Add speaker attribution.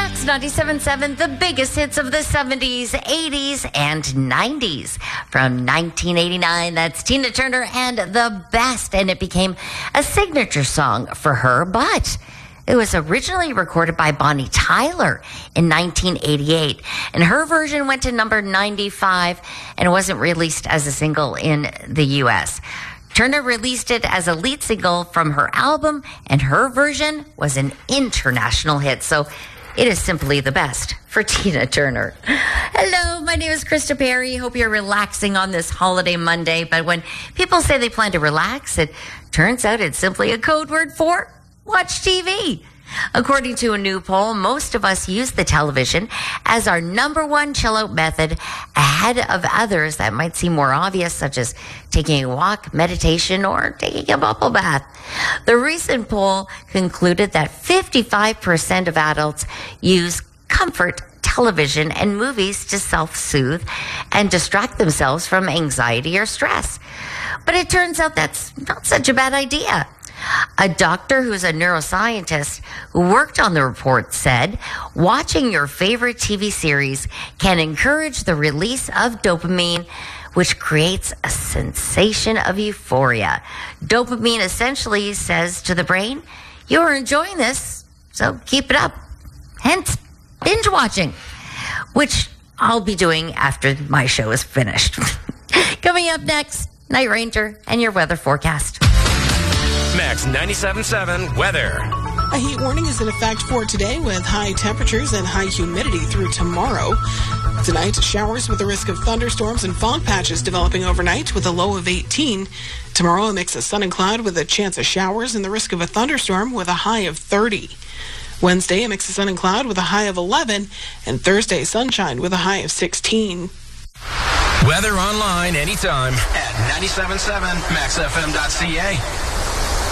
Speaker 1: Max 97.7, the biggest hits of the 70s, 80s, and 90s. From 1989, that's Tina Turner and The Best, and it became a signature song for her, but it was originally recorded by Bonnie Tyler in 1988, and her version went to number 95 and wasn't released as a single in the U.S. Turner released it as a lead single from her album, and her version was an international hit. So it is simply the best for Tina Turner. Hello, my name is Krista Perry. Hope you're relaxing on this holiday Monday. But when people say they plan to relax, it turns out it's simply a code word for watch TV. According to a new poll, most of us use the television as our number one chill-out method ahead of others that might seem more obvious, such as taking a walk, meditation, or taking a bubble bath. The recent poll concluded that 55% of adults use comfort television and movies to self-soothe and distract themselves from anxiety or stress. But it turns out that's not such a bad idea. A doctor who's a neuroscientist who worked on the report said, watching your favorite TV series can encourage the release of dopamine, which creates a sensation of euphoria. Dopamine essentially says to the brain, you're enjoying this, so keep it up. Hence, binge watching, which I'll be doing after my show is finished. Coming up next, Night Ranger and your weather forecast.
Speaker 2: Max 97.7 weather.
Speaker 3: A heat warning is in effect for today with high temperatures and high humidity through tomorrow. Tonight, showers with a risk of thunderstorms and fog patches developing overnight with a low of 18. Tomorrow, a mix of sun and cloud with a chance of showers and the risk of a thunderstorm with a high of 30. Wednesday, a mix of sun and cloud with a high of 11. And Thursday, sunshine with a high of 16.
Speaker 2: Weather online anytime at 97.7maxfm.ca.